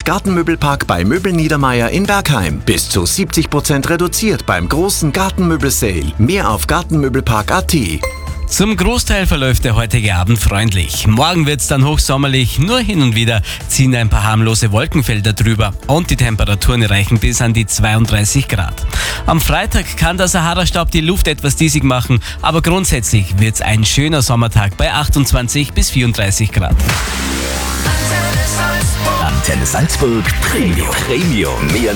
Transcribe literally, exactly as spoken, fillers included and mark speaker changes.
Speaker 1: Gartenmöbelpark bei Möbel Niedermeier in Bergheim. Bis zu siebzig Prozent reduziert beim großen Gartenmöbel-Sale. Mehr auf gartenmöbelpark punkt a t.
Speaker 2: Zum Großteil verläuft der heutige Abend freundlich. Morgen wird's dann hochsommerlich, nur hin und wieder ziehen ein paar harmlose Wolkenfelder drüber und die Temperaturen reichen bis an die zweiunddreißig Grad. Am Freitag kann der Sahara-Staub die Luft etwas diesig machen, aber grundsätzlich wird's ein schöner Sommertag bei achtundzwanzig bis vierunddreißig Grad.
Speaker 3: Antenne Salzburg Premium. Premium. Mehr